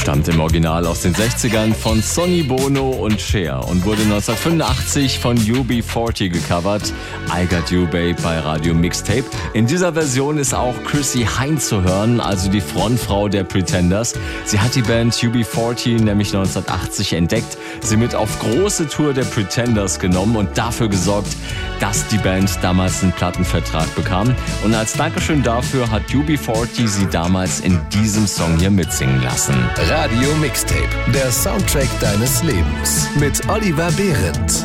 Stammt im Original aus den 60ern von Sonny Bono und Cher und wurde 1985 von UB40 gecovert. I Got You Babe bei Radio Mixtape. In dieser Version ist auch Chrissie Hynde zu hören, also die Frontfrau der Pretenders. Sie hat die Band UB40 nämlich 1980 entdeckt, sie mit auf große Tour der Pretenders genommen und dafür gesorgt, dass die Band damals einen Plattenvertrag bekam. Und als Dankeschön dafür hat UB40 sie damals in diesem Song hier mitsingen lassen. Radio Mixtape, der Soundtrack deines Lebens mit Oliver Behrendt.